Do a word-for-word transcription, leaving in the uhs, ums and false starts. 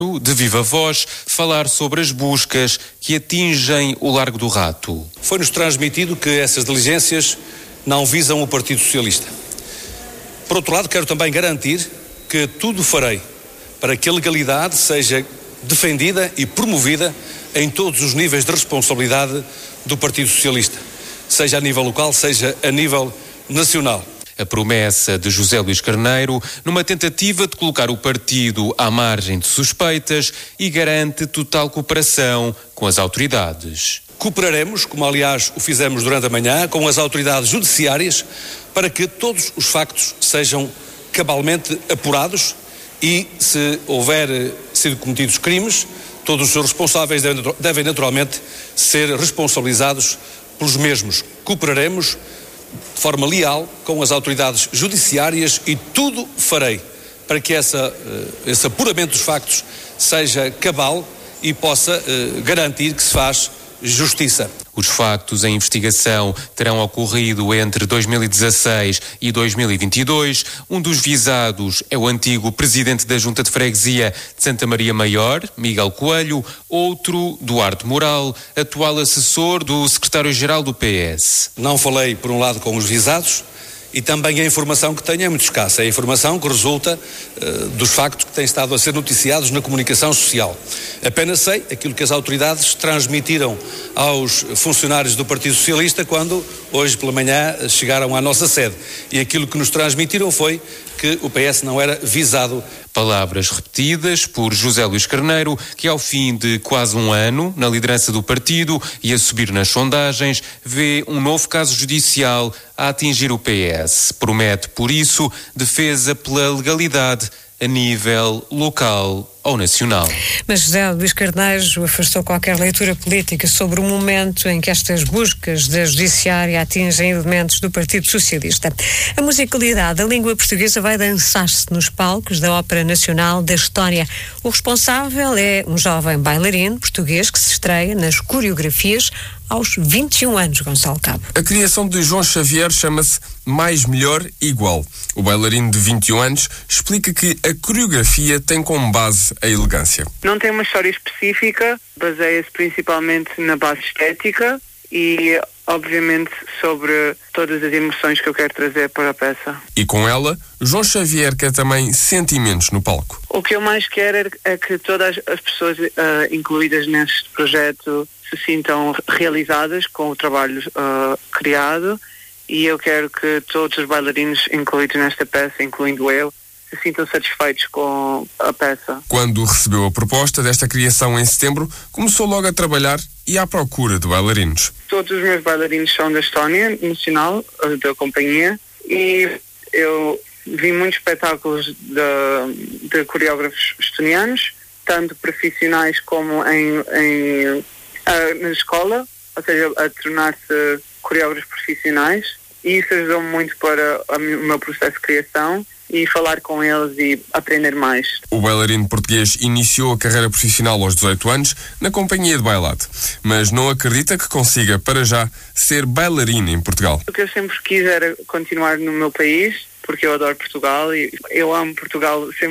de viva voz, falar sobre as buscas que atingem o Largo do Rato. Foi-nos transmitido que essas diligências não visam o Partido Socialista. Por outro lado, quero também garantir que tudo farei para que a legalidade seja defendida e promovida em todos os níveis de responsabilidade do Partido Socialista, seja a nível local, seja a nível nacional. A promessa de José Luís Carneiro numa tentativa de colocar o partido à margem de suspeitas e garante total cooperação com as autoridades. Cooperaremos, como aliás o fizemos durante a manhã, com as autoridades judiciárias para que todos os factos sejam cabalmente apurados e, se houver sido cometidos crimes, todos os seus responsáveis devem, devem naturalmente ser responsabilizados pelos mesmos. Cooperaremos de forma leal com as autoridades judiciárias e tudo farei para que essa, esse apuramento dos factos seja cabal e possa uh, garantir que se faz justiça. Os factos em investigação terão ocorrido entre dois mil e dezasseis e dois mil e vinte e dois. Um dos visados é o antigo presidente da Junta de Freguesia de Santa Maria Maior, Miguel Coelho. Outro, Duarte Moral, atual assessor do secretário-geral do P S. Não falei, por um lado, com os visados e também a informação que tenho é muito escassa. É a informação que resulta uh, dos factos que têm estado a ser noticiados na comunicação social. Apenas sei aquilo que as autoridades transmitiram aos funcionários do Partido Socialista quando, hoje pela manhã, chegaram à nossa sede. E aquilo que nos transmitiram foi que o P S não era visado. Palavras repetidas por José Luís Carneiro, que ao fim de quase um ano na liderança do partido e a subir nas sondagens, vê um novo caso judicial a atingir o P S. Promete, por isso, defesa pela legalidade a nível local ou nacional. Mas José Luís Carneiro afastou qualquer leitura política sobre o momento em que estas buscas da judiciária atingem elementos do Partido Socialista. A musicalidade da língua portuguesa vai dançar-se nos palcos da Ópera Nacional da Estónia. O responsável é um jovem bailarino português que se estreia nas coreografias aos vinte e um anos, Gonçalo Cabo. A criação de João Xavier chama-se Mais, Melhor, Igual. O bailarino de vinte e um anos explica que a coreografia tem como base a elegância. Não tem uma história específica, baseia-se principalmente na base estética e, obviamente, sobre todas as emoções que eu quero trazer para a peça. E com ela, João Xavier quer também sentimentos no palco. O que eu mais quero é que todas as pessoas uh, incluídas neste projeto se sintam realizadas com o trabalho uh, criado, e eu quero que todos os bailarinos incluídos nesta peça, incluindo eu, se sintam satisfeitos com a peça. Quando recebeu a proposta desta criação em setembro, começou logo a trabalhar e à procura de bailarinos. Todos os meus bailarinos são da Estónia Nacional, da companhia, e eu vi muitos espetáculos de, de coreógrafos estonianos, tanto profissionais como em, em, uh, na escola, ou seja, a tornar-se coreógrafos profissionais, e isso ajudou-me muito para o meu processo de criação e falar com eles e aprender mais. O bailarino português iniciou a carreira profissional aos dezoito anos na companhia de bailado, mas não acredita que consiga, para já, ser bailarina em Portugal. O que eu sempre quis era continuar no meu país, porque eu adoro Portugal e eu amo Portugal sempre.